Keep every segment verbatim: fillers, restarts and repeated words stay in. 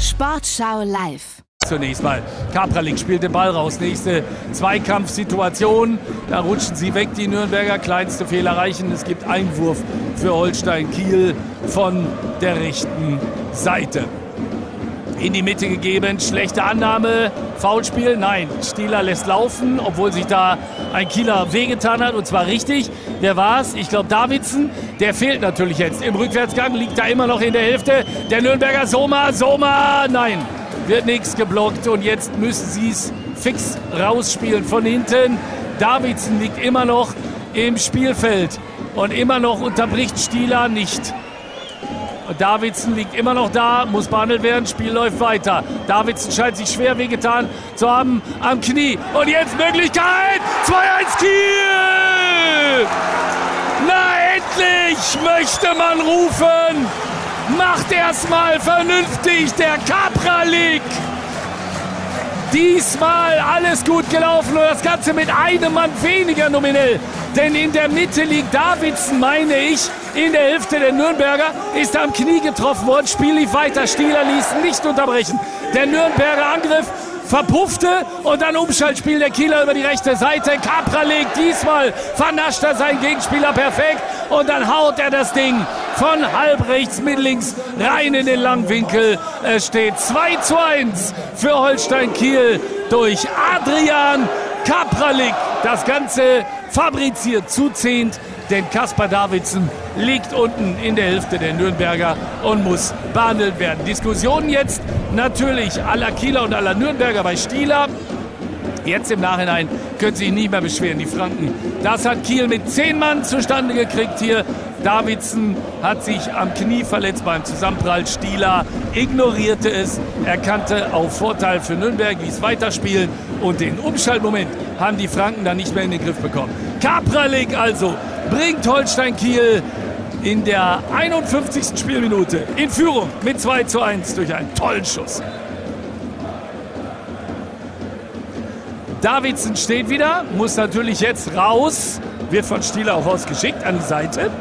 Sportschau live. Zunächst mal, Kapralink spielt den Ball raus, nächste Zweikampfsituation, da rutschen sie weg, die Nürnberger, kleinste Fehler reichen, es gibt Einwurf für Holstein Kiel von der rechten Seite. In die Mitte gegeben, schlechte Annahme, Foulspiel, nein, Stieler lässt laufen, obwohl sich da ein Kieler wehgetan hat, und zwar richtig. Wer war's? Ich glaube Davidsen, der fehlt natürlich jetzt. Im Rückwärtsgang liegt da immer noch in der Hälfte der Nürnberger. Soma, Soma, nein, wird nichts geblockt, und jetzt müssen sie es fix rausspielen von hinten. Davidsen liegt immer noch im Spielfeld und immer noch unterbricht Stieler nicht. Und Davidsen liegt immer noch da, muss behandelt werden, Spiel läuft weiter. Davidsen scheint sich schwer wehgetan zu haben am Knie. Und jetzt Möglichkeit, zwei eins Kiel! Na endlich, möchte man rufen. Macht erstmal vernünftig der Kapralink. Diesmal alles gut gelaufen, und das Ganze mit einem Mann weniger nominell. Denn in der Mitte liegt Davidsen, meine ich, in der Hälfte der Nürnberger, ist am Knie getroffen worden. Spiel lief weiter, Stieler ließ nicht unterbrechen. Der Nürnberger Angriff verpuffte, und dann Umschaltspiel der Kieler über die rechte Seite. Kapralink, diesmal vernascht er seinen Gegenspieler perfekt, und dann haut er das Ding von halb rechts, mittellinks rein in den Langwinkel. Es steht zwei zu eins für Holstein Kiel durch Adrian Kapralink. Das Ganze fabriziert zu zehnt, denn Kaspar Davidsen liegt unten in der Hälfte der Nürnberger und muss behandelt werden. Diskussionen jetzt natürlich aller Kieler und aller Nürnberger bei Stieler. Jetzt im Nachhinein können sie sich nicht mehr beschweren, die Franken. Das hat Kiel mit zehn Mann zustande gekriegt hier. Davidsen hat sich am Knie verletzt beim Zusammenprall. Stieler ignorierte es, erkannte auf Vorteil für Nürnberg, ließ weiterspielen, und den Umschaltmoment haben die Franken dann nicht mehr in den Griff bekommen. Kapralink also bringt Holstein Kiel in der einundfünfzigsten Spielminute in Führung mit zwei zu eins durch einen tollen Schuss. Davidsen steht wieder, muss natürlich jetzt raus, wird von Stieler auch ausgeschickt an die Seite.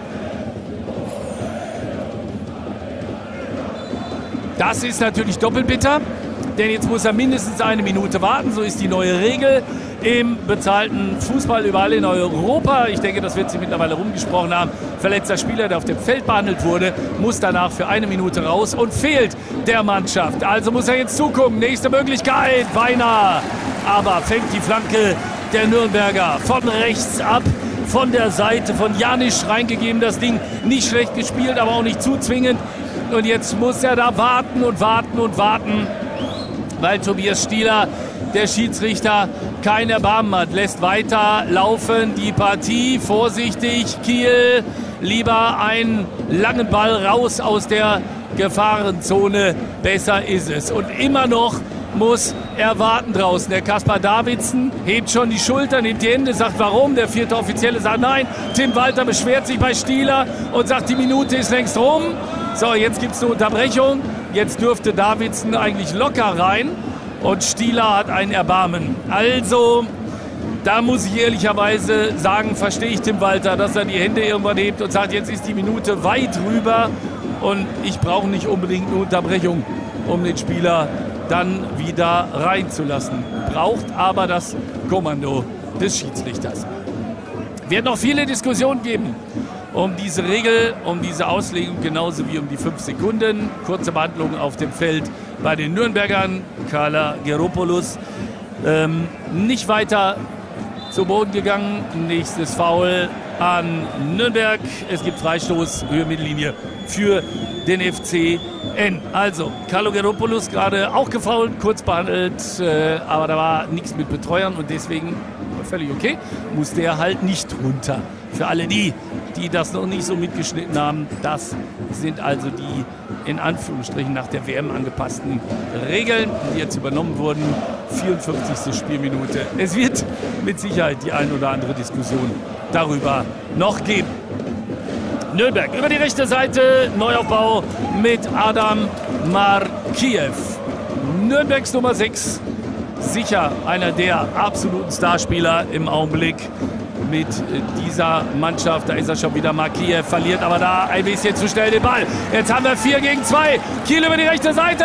Das ist natürlich doppelt bitter, denn jetzt muss er mindestens eine Minute warten. So ist die neue Regel im bezahlten Fußball überall in Europa. Ich denke, das wird sie mittlerweile rumgesprochen haben. Verletzter Spieler, der auf dem Feld behandelt wurde, muss danach für eine Minute raus und fehlt der Mannschaft. Also muss er jetzt zugucken. Nächste Möglichkeit, Weiner. Aber fängt die Flanke der Nürnberger von rechts ab, von der Seite von Janisch reingegeben. Das Ding nicht schlecht gespielt, aber auch nicht zu zwingend. Und jetzt muss er da warten und warten und warten, weil Tobias Stieler, der Schiedsrichter, kein Erbarmen hat. Lässt weiter laufen die Partie. Vorsichtig, Kiel. Lieber einen langen Ball raus aus der Gefahrenzone. Besser ist es. Und immer noch muss er warten draußen. Der Kaspar Davidsen hebt schon die Schultern, nimmt die Hände, sagt warum. Der vierte Offizielle sagt nein. Tim Walter beschwert sich bei Stieler und sagt, die Minute ist längst rum. So, jetzt gibt es eine Unterbrechung. Jetzt dürfte Davidsen eigentlich locker rein. Und Stieler hat ein Erbarmen. Also, da muss ich ehrlicherweise sagen, verstehe ich Tim Walter, dass er die Hände irgendwann hebt und sagt, jetzt ist die Minute weit rüber und ich brauche nicht unbedingt eine Unterbrechung, um den Spieler dann wieder reinzulassen. Braucht aber das Kommando des Schiedsrichters. Wird noch viele Diskussionen geben um diese Regel, um diese Auslegung, genauso wie um die fünf Sekunden. Kurze Behandlung auf dem Feld bei den Nürnbergern. Kalogeropoulos ähm, nicht weiter zu Boden gegangen. Nächstes Foul an Nürnberg. Es gibt Freistoß, Höhe Mittellinie für den F C N. Also, Kalogeropoulos gerade auch gefoult, kurz behandelt, äh, aber da war nichts mit Betreuern und deswegen völlig okay, muss der halt nicht runter. Für alle die, die das noch nicht so mitgeschnitten haben, das sind also die in Anführungsstrichen nach der W M angepassten Regeln, die jetzt übernommen wurden. vierundfünfzigste Spielminute. Es wird mit Sicherheit die ein oder andere Diskussion darüber noch geben. Nürnberg über die rechte Seite, Neuaufbau mit Adam Markiev. Nürnbergs Nummer sechs, sicher einer der absoluten Starspieler im Augenblick mit dieser Mannschaft. Da ist er schon wieder, Markiev verliert aber da ein bisschen zu schnell den Ball. Jetzt haben wir vier gegen zwei. Kiel über die rechte Seite.